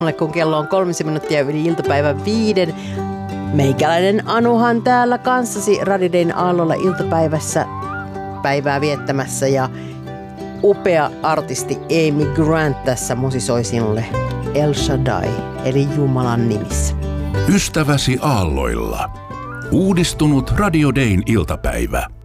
kun kello on 3 minuuttia yli iltapäivän 5. Meikäläinen Anuhan täällä kanssasi Radio Dayn aallolla iltapäivässä päivää viettämässä ja upea artisti Amy Grant tässä musisoi sinulle El Shaddai, eli Jumalan nimissä. Ystäväsi aalloilla. Uudistunut Radio Dayn iltapäivä.